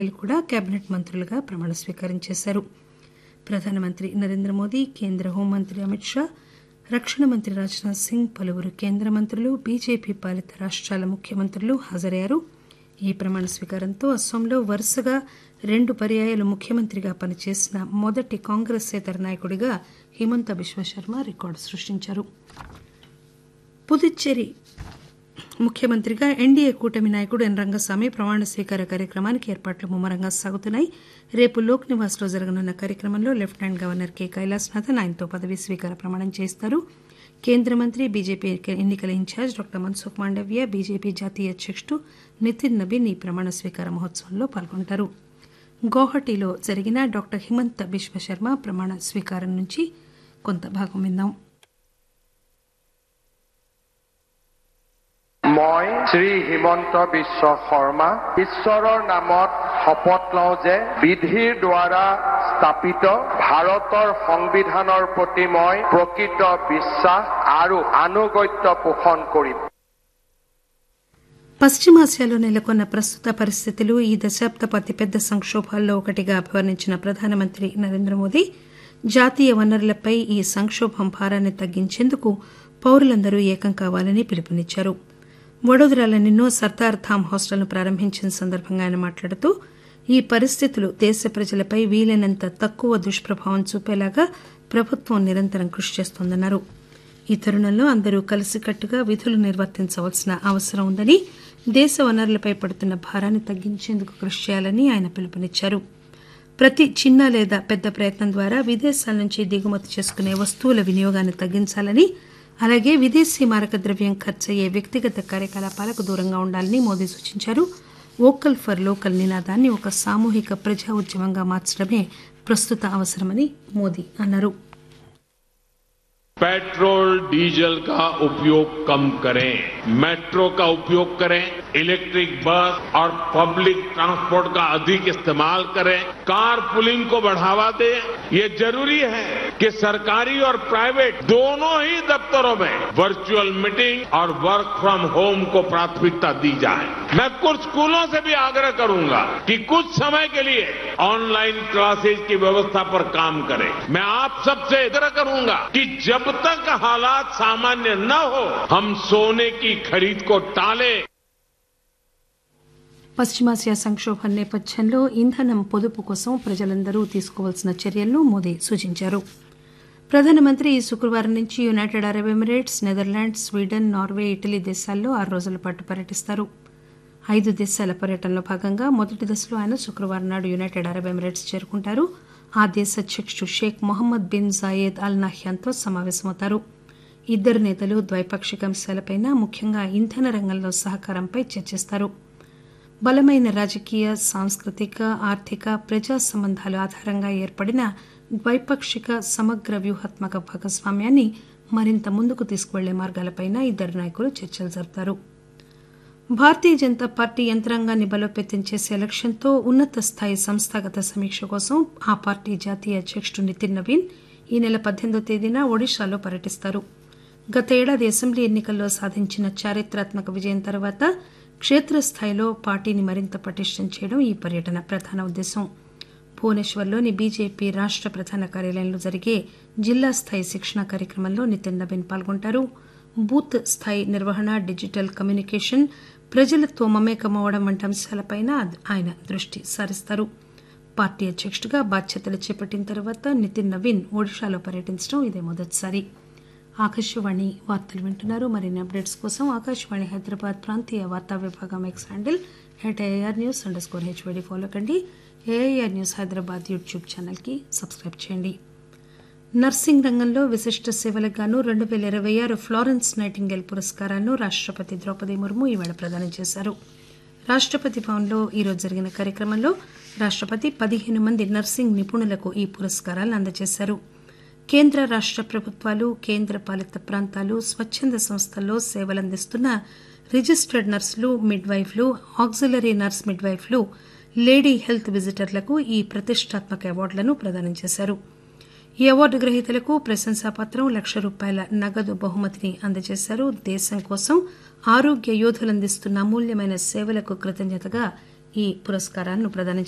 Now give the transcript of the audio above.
కూడా కేబినెట్ మంత్రులుగా ప్రమాణ స్వీకారం చేశారు. ప్రధానమంత్రి నరేంద్ర మోదీ, కేంద్ర హోంమంత్రి అమిత్ షా, రక్షణ మంత్రి రాజ్నాథ్ సింగ్, పలువురు కేంద్ర మంత్రులు, బీజేపీ పాలిత రాష్టాల ముఖ్యమంత్రులు హాజరయ్యారు. ఈ ప్రమాణ స్వీకారంతో అస్సాంలో వరుసగా 2 పర్యాయాలు ముఖ్యమంత్రిగా పనిచేసిన మొదటి కాంగ్రెసేతర నాయకుడిగా హిమంత బిశ్వశర్మ రికార్డు సృష్టించారు. పుదుచ్చేరి ముఖ్యమంత్రిగా ఎన్డీఏ కూటమి నాయకుడు ఎన్ రంగస్వామి ప్రమాణ స్వీకార కార్యక్రమానికి ఏర్పాట్లు ముమ్మరంగా సాగుతున్నాయి. రేపు లోక్ నివాస్ లో జరగనున్న కార్యక్రమంలో లెఫ్టినెంట్ గవర్నర్ కె కైలాసనాథన్ ఆయనతో పదవీ స్వీకార ప్రమాణం చేయిస్తారు. కేంద్ర మంత్రి, బీజేపీ ఎన్నికల incharge doctor Mansukh Mandaviya, BJP జాతీయ అధ్యకుడు నితిన్ నబీన్ ఈ ప్రమాణ స్వీకార మహోత్సవంలో పాల్గొంటారు. గౌహటిలో జరిగిన డాక్టర్ హిమంత బిశ్వశర్మ ప్రమాణ స్వీకారం నుంచి కొంత భాగం విందాం. মই শ্ৰী হিমন্ত বিশ্ব শৰ্মা ঈশ্বৰৰ নামত শপত লওঁ যে বিধিৰ দ্বাৰা স্থাপিত ভাৰতৰ সংবিধানৰ প্ৰতি মই প্ৰকৃত বিশ্বাস আৰু আনুগত্য পোষণ কৰিম. పశ్చిమాసియాలో నెలకొన్న ప్రస్తుత పరిస్థితులు ఈ దశాబ్దపు అతిపెద్ద సంక్షోభాల్లో ఒకటిగా అభివర్ణించిన ప్రధానమంత్రి నరేంద్ర మోదీ జాతీయ వనరులపై ఈ సంక్షోభం భారాన్ని తగ్గించేందుకు పౌరులందరూ ఏకం కావాలని పిలుపునిచ్చారు. వడోదరాలోని సర్దార్ ధామ్ హాస్టల్ను ప్రారంభించిన సందర్భంగా ఆయన మాట్లాడుతూ ఈ పరిస్థితులు దేశ ప్రజలపై వీలైనంత తక్కువ దుష్ప్రభావం చూపేలాగా ప్రభుత్వం నిరంతరం కృషి చేస్తోందన్నారు. ఈ తరుణంలో అందరూ కలిసికట్టుగా విధులు నిర్వర్తించవలసిన అవసరం ఉందని, దేశ వనరులపై పడుతున్న భారాన్ని తగ్గించేందుకు కృషి చేయాలని ఆయన పిలుపునిచ్చారు. ప్రతి చిన్న లేదా పెద్ద ప్రయత్నం ద్వారా విదేశాల నుంచి దిగుమతి చేసుకునే వస్తువుల వినియోగాన్ని తగ్గించాలని, అలాగే విదేశీ మారక ద్రవ్యం ఖర్చయ్యే వ్యక్తిగత కార్యకలాపాలకు దూరంగా ఉండాలని మోదీ సూచించారు. వోకల్ ఫర్ లోకల్ నినాదాన్ని ఒక సామూహిక ప్రజా ఉద్యమంగా మార్చడమే ప్రస్తుత అవసరమని మోదీ అన్నారు. पेट्रोल डीजल का उपयोग कम करें, मेट्रो का उपयोग करें, इलेक्ट्रिक बस और पब्लिक ट्रांसपोर्ट का अधिक इस्तेमाल करें, कार पुलिंग को बढ़ावा दें. ये जरूरी है कि सरकारी और प्राइवेट दोनों ही दफ्तरों में वर्चुअल मीटिंग और वर्क फ्रॉम होम को प्राथमिकता दी जाए. मैं कुछ स्कूलों से भी आग्रह करूंगा कि कुछ समय के लिए ऑनलाइन क्लासेज की व्यवस्था पर काम करें. मैं आप सबसे आग्रह करूंगा कि जब तक हालात सामान्य न हो हम सोने की खरीद को टालें. పశ్చిమాసియా సంక్షోభం నేపథ్యంలో ఇంధనం పొదుపు కోసం ప్రజలందరూ తీసుకోవాల్సిన చర్యలను మోదీ సూచించారు. ప్రధానమంత్రి ఈ శుక్రవారం నుంచి United Arab Emirates, Netherlands, Sweden, Norway, Italy దేశాల్లో 6 రోజుల పాటు పర్యటిస్తారు. 5 దేశాల పర్యటనలో భాగంగా మొదటి దశలో ఆయన శుక్రవారం నాడు యునైటెడ్ అరబ్ ఎమిరేట్స్ చేరుకుంటారు. ఆ దేశ అధ్యకుడు షేక్ మొహమ్మద్ బిన్ జాయేద్ అల్ నహ్యాన్తో సమావేశమవుతారు. ఇద్దరు నేతలు ద్వైపాక్షిక అంశాలపై, ముఖ్యంగా ఇంధన రంగంలో సహకారంపై చర్చిస్తారు. బలమైన రాజకీయ, సాంస్కృతిక, ఆర్థిక, ప్రజా సంబంధాల ఆధారంగా ఏర్పడిన ద్వైపాక్షిక సమగ్ర వ్యూహాత్మక భాగస్వామ్యాన్ని మరింత ముందుకు తీసుకువెళ్లే మార్గాలపై ఇద్దరు నాయకులు చర్చలు జరుపుతారు. భారతీయ జనతా పార్టీ యంత్రాంగాన్ని బలోపేతం చేసే లక్ష్యంతో ఉన్నత స్థాయి సంస్థాగత సమీక్ష కోసం ఆ పార్టీ జాతీయ అధ్యకుడు నితిన్ నవీన్ ఈ నెల 18వ తేదీన ఒడిశాలో పర్యటిస్తారు. గత ఏడాది అసెంబ్లీ ఎన్నికల్లో సాధించిన చారిత్రాత్మక విజయం తర్వాత క్షేత్రస్థాయిలో పార్టీని మరింత పటిష్టం చేయడం ఈ పర్యటన ప్రధాన ఉద్దేశం. భువనేశ్వర్లోని బీజేపీ రాష్ట ప్రధాన కార్యాలయంలో జరిగే జిల్లా స్థాయి శిక్షణా కార్యక్రమంలో నితిన్ నవీన్ పాల్గొంటారు. బూత్ స్థాయి నిర్వహణ, డిజిటల్ కమ్యూనికేషన్, ప్రజలతో మమేకమవడం వంటి అంశాలపై ఆయన దృష్టి సారిస్తారు. పార్టీ అధ్యకుడిగా బాధ్యతలు చేపట్టిన తర్వాత నితిన్ నవీన్ ఒడిశాలో పర్యటించడం ఇదే మొదటిసారి. ఆకాశవాణి వార్తలు వింటున్నారు. మరిన్ని అప్డేట్స్ కోసం ఆకాశవాణి హైదరాబాద్ ప్రాంతీయ వార్తా విభాగం ఎక్స్ హ్యాండిల్ @AIRnews_HYD ఫాలో కండి. ఏఐఆర్ న్యూస్ హైదరాబాద్ యూట్యూబ్ ఛానల్కి సబ్స్క్రైబ్ చేయండి. నర్సింగ్ రంగంలో విశిష్ట సేవలకు గాను 2026 ఫ్లారెన్స్ నైటింగేల్ పురస్కారాలను రాష్టపతి ద్రౌపది ముర్ము ఈవేళ ప్రదానం చేశారు. రాష్టపతి భవన్లో ఈరోజు జరిగిన కార్యక్రమంలో రాష్టపతి 15 మంది నర్సింగ్ నిపుణులకు ఈ పురస్కారాలను అందజేశారు. కేంద్ర రాష్ట ప్రభుత్వాలు, కేంద్ర పాలిత ప్రాంతాలు, స్వచ్చంద సంస్థల్లో సేవలందిస్తున్న రిజిస్టర్డ్ నర్సులు, మిడ్వైఫ్లు, ఆక్సిలరీ నర్స్ మిడ్వైఫ్లు, లేడీ హెల్త్ విజిటర్లకు ఈ ప్రతిష్టాత్మక అవార్డులను ప్రదానం చేశారు. ఈ అవార్డు గ్రహీతలకు ప్రశంసాపత్రం, ₹1,00,000 నగదు బహుమతిని అందజేశారు. దేశం కోసం ఆరోగ్య యోధులందిస్తున్న అమూల్యమైన సేవలకు కృతజ్ఞతగా ఈ పురస్కారాలను ప్రదానం